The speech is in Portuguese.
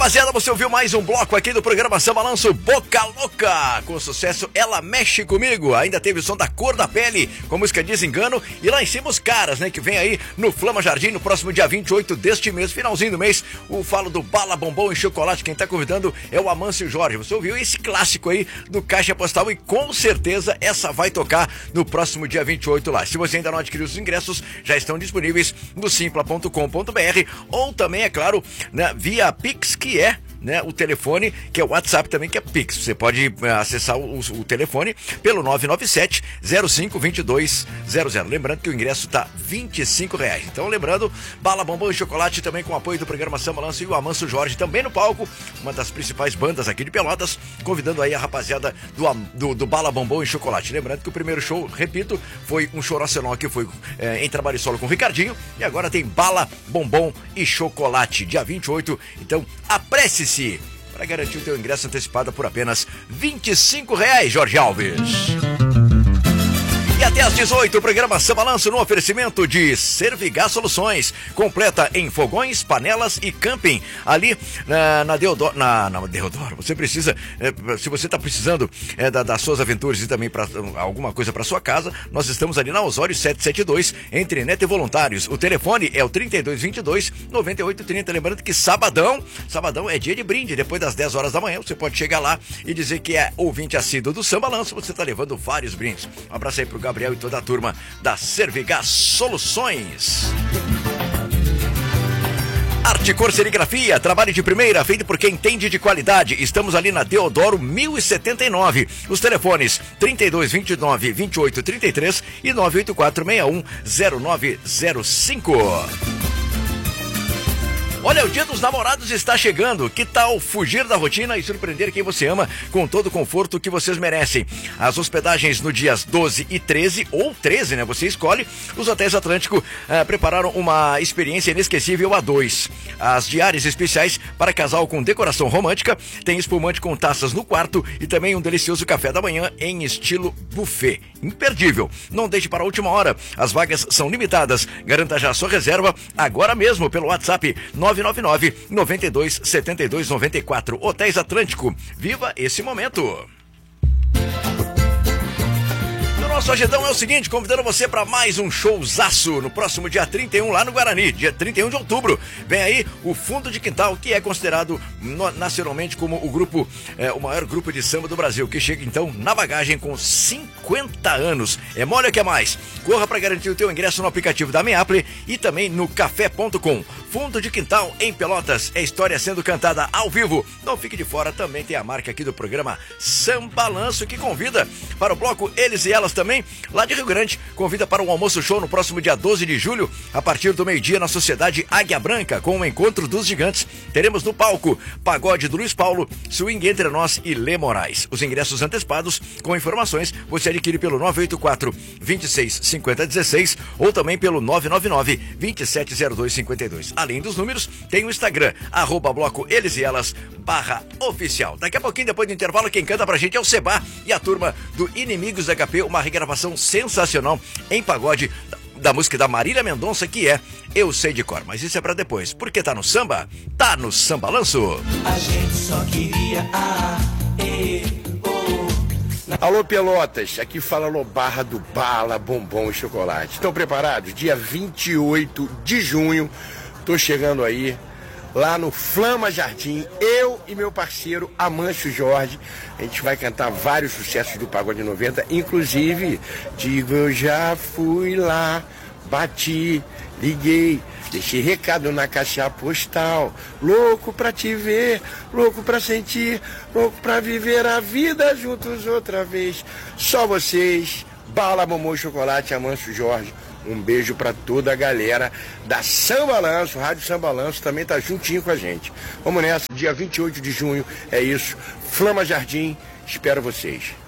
Rapaziada, você ouviu mais um bloco aqui do programa Samba Balanço Boca Louca, com o sucesso Ela Mexe Comigo. Ainda teve o som da Cor da Pele, com a música Desengano, e lá em cima os caras, né, que vem aí no Flama Jardim no próximo dia 28 deste mês, finalzinho do mês. O falo do Bala Bombom e Chocolate, quem tá convidando é o Amâncio Jorge. Você ouviu esse clássico aí do Caixa Postal e com certeza essa vai tocar no próximo dia 28 lá. Se você ainda não adquiriu os ingressos, já estão disponíveis no simpla.com.br ou também, é claro, né, via Pix, que é, né, o telefone, que é o WhatsApp também, que é Pix. Você pode acessar o telefone pelo 997-05-2200. Lembrando que o ingresso tá R$25. Então, lembrando, Bala Bombom e Chocolate também com apoio do programa Samba Balanço e o Amâncio Jorge também no palco, uma das principais bandas aqui de Pelotas, convidando aí a rapaziada do Bala Bombom e Chocolate. Lembrando que o primeiro show, repito, foi um show nacional que foi em trabalho solo com o Ricardinho, e agora tem Bala Bombom e Chocolate, dia 28. Então, apresse-se para garantir o teu ingresso antecipado por apenas R$25, Jorge Alves. E até às 18, o programa Samba Balanço no oferecimento de Servigas Soluções, completa em fogões, panelas e camping, ali na Deodoro. Na Deodoro, você precisa, se você está precisando das suas aventuras e também para alguma coisa para sua casa, nós estamos ali na Osório 772, entre Neto e Voluntários. O telefone é o 3222-9830. Lembrando que sabadão é dia de brinde, depois das 10 horas da manhã, você pode chegar lá e dizer que é ouvinte assíduo do Samba Balanço, você está levando vários brindes. Um abraço aí pro Gabriel e toda a turma da Servigas Soluções. Arte, cor, serigrafia, trabalho de primeira, feito por quem entende de qualidade. Estamos ali na Deodoro 1079. Os telefones 3229-2833 e 984610905. Olha, o Dia dos Namorados está chegando. Que tal fugir da rotina e surpreender quem você ama com todo o conforto que vocês merecem? As hospedagens no dias 12 e 13, ou 13, né? Você escolhe. Os Hotéis Atlântico prepararam uma experiência inesquecível a dois. As diárias especiais para casal com decoração romântica, tem espumante com taças no quarto e também um delicioso café da manhã em estilo buffet. Imperdível. Não deixe para a última hora. As vagas são limitadas. Garanta já a sua reserva agora mesmo pelo WhatsApp 999-927294. Hotéis Atlântico. Viva esse momento! Nosso agendão é o seguinte, convidando você para mais um showzaço no próximo dia 31 lá no Guarani, dia 31 de outubro. Vem aí o Fundo de Quintal, que é considerado nacionalmente como o maior grupo de samba do Brasil, que chega então na bagagem com 50 anos. É mole que é mais. Corra para garantir o teu ingresso no aplicativo da Meaple e também no café.com. Fundo de Quintal em Pelotas, é história sendo cantada ao vivo. Não fique de fora, também tem a marca aqui do programa Samba Balanço, que convida para o bloco Eles e Elas também, lá de Rio Grande, convida para um almoço show no próximo dia 12 de julho, a partir do meio-dia na Sociedade Águia Branca, com o Encontro dos Gigantes. Teremos no palco pagode do Luiz Paulo, swing Entre Nós e Lê Moraes. Os ingressos antecipados com informações você adquire pelo 984-265016 ou também pelo 999-270252. Além dos números, tem o Instagram, @bloco Eles e Elas /oficial. Daqui a pouquinho, depois do intervalo, quem canta pra gente é o Seba e a turma do Inimigos da HP, uma regravação sensacional em pagode da música da Marília Mendonça, que é Eu Sei de Cor. Mas isso é pra depois, porque tá no samba, tá no Samba Balanço. A gente só queria Alô Pelotas, aqui fala Lobarra do Bala Bombom e Chocolate. Estão preparados? Dia 28 de junho, tô chegando aí, lá no Flama Jardim, eu e meu parceiro Amâncio Jorge. A gente vai cantar vários sucessos do Pagode 90, inclusive Digo Eu Já Fui Lá, Bati, Liguei, deixei recado na caixa postal. Louco pra te ver, louco pra sentir, louco pra viver a vida juntos outra vez. Só vocês, Bala Bombom e Chocolate, Amâncio Jorge. Um beijo pra toda a galera da Samba Balanço, Rádio Samba Balanço também tá juntinho com a gente. Vamos nessa, dia 28 de junho, é isso. Flama Jardim, espero vocês.